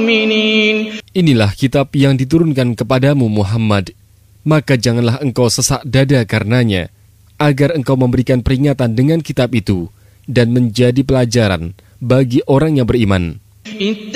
مؤمنين. Inilah kitab yang diturunkan kepadamu Muhammad, maka janganlah engkau sesak dada karenanya, agar engkau memberikan peringatan dengan kitab itu dan menjadi pelajaran bagi orang yang beriman.